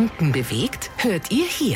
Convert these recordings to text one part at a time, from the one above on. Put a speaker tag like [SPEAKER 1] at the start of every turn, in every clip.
[SPEAKER 1] Gedanken bewegt, hört ihr hier.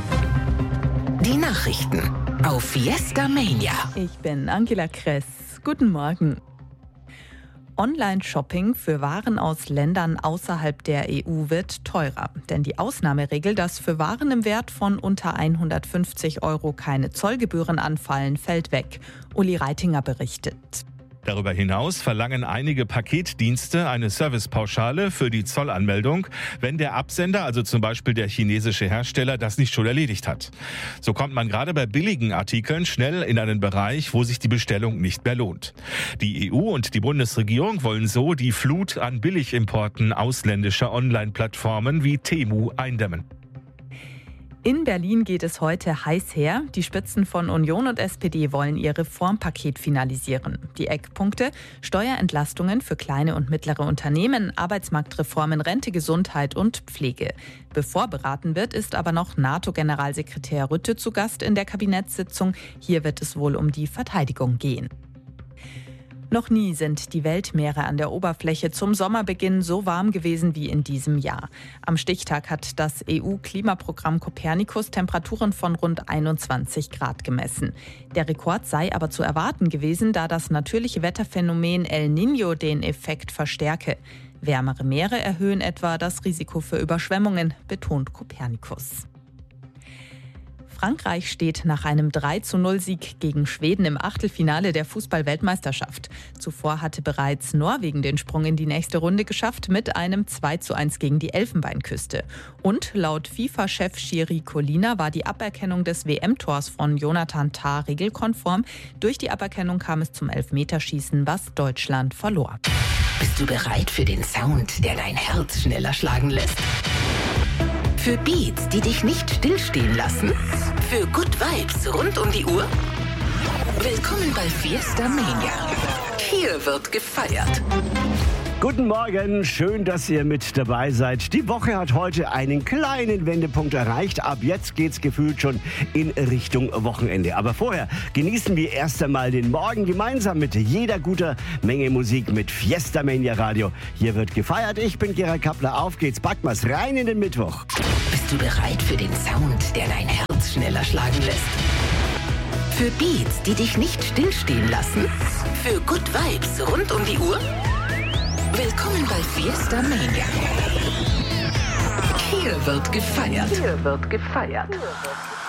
[SPEAKER 1] Die Nachrichten auf Fiesta Mania.
[SPEAKER 2] Ich bin Angela Kress. Guten Morgen. Online-Shopping für Waren aus Ländern außerhalb der EU wird teurer. Denn die Ausnahmeregel, dass für Waren im Wert von unter 150 € keine Zollgebühren anfallen, fällt weg. Uli Reitinger berichtet.
[SPEAKER 3] Darüber hinaus verlangen einige Paketdienste eine Servicepauschale für die Zollanmeldung, wenn der Absender, also zum Beispiel der chinesische Hersteller, das nicht schon erledigt hat. So kommt man gerade bei billigen Artikeln schnell in einen Bereich, wo sich die Bestellung nicht mehr lohnt. Die EU und die Bundesregierung wollen so die Flut an Billigimporten ausländischer Online-Plattformen wie Temu eindämmen.
[SPEAKER 2] In Berlin geht es heute heiß her. Die Spitzen von Union und SPD wollen ihr Reformpaket finalisieren. Die Eckpunkte: Steuerentlastungen für kleine und mittlere Unternehmen, Arbeitsmarktreformen, Rente, Gesundheit und Pflege. Bevor beraten wird, ist aber noch NATO-Generalsekretär Rutte zu Gast in der Kabinettssitzung. Hier wird es wohl um die Verteidigung gehen. Noch nie sind die Weltmeere an der Oberfläche zum Sommerbeginn so warm gewesen wie in diesem Jahr. Am Stichtag hat das EU-Klimaprogramm Copernicus Temperaturen von rund 21 Grad gemessen. Der Rekord sei aber zu erwarten gewesen, da das natürliche Wetterphänomen El Niño den Effekt verstärke. Wärmere Meere erhöhen etwa das Risiko für Überschwemmungen, betont Copernicus. Frankreich steht nach einem 3:0-Sieg gegen Schweden im Achtelfinale der Fußball-Weltmeisterschaft. Zuvor hatte bereits Norwegen den Sprung in die nächste Runde geschafft mit einem 2:1 gegen die Elfenbeinküste. Und laut FIFA-Chef Jiri Kolina war die Aberkennung des WM-Tors von Jonathan Tah regelkonform. Durch die Aberkennung kam es zum Elfmeterschießen, was Deutschland verlor.
[SPEAKER 1] Bist du bereit für den Sound, der dein Herz schneller schlagen lässt? Für Beats, die dich nicht stillstehen lassen? Für Good Vibes rund um die Uhr? Willkommen bei Fiesta Mania. Hier wird gefeiert.
[SPEAKER 4] Guten Morgen, schön, dass ihr mit dabei seid. Die Woche hat heute einen kleinen Wendepunkt erreicht. Ab jetzt geht's gefühlt schon in Richtung Wochenende. Aber vorher genießen wir erst einmal den Morgen gemeinsam mit jeder guter Menge Musik mit Fiesta Mania Radio. Hier wird gefeiert. Ich bin Gerald Kappler. Auf geht's, packen wir's rein in den Mittwoch.
[SPEAKER 1] Bist du bereit für den Sound, der dein Herz schneller schlagen lässt? Für Beats, die dich nicht stillstehen lassen? Für Good Vibes rund um die Uhr? Willkommen bei Fiesta Mania. Hier wird gefeiert. Hier wird gefeiert.